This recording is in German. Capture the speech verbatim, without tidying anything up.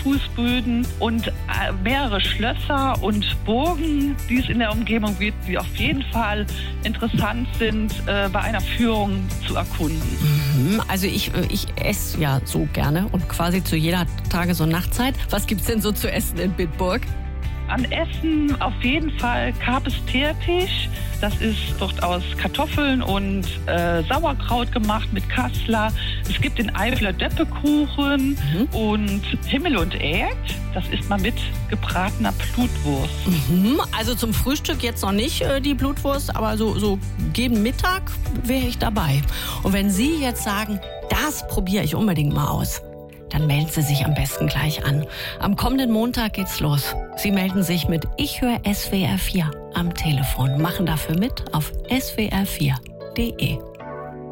Fußböden und äh, mehrere Schlösser und Burgen, die es in der Umgebung gibt, die auf jeden Fall interessant sind, äh, bei einer Führung zu erkunden. Mhm, also ich, ich esse ja so gerne und quasi zu jeder Tages- und Nachtzeit. Was gibt's denn so zu essen in Bitburg? An Essen auf jeden Fall Kapes-Teertisch. Das ist dort aus Kartoffeln und äh, Sauerkraut gemacht mit Kassler. Es gibt den Eifler Döppekuchen mhm. und Himmel und Erd. Das isst man mit gebratener Blutwurst. Mhm. Also zum Frühstück jetzt noch nicht äh, die Blutwurst, aber so, so gegen Mittag wäre ich dabei. Und wenn Sie jetzt sagen, das probiere ich unbedingt mal aus, dann melden Sie sich am besten gleich an. Am kommenden Montag geht's los. Sie melden sich mit Ich höre S W R vier am Telefon. Machen dafür mit auf s w r vier punkt d e.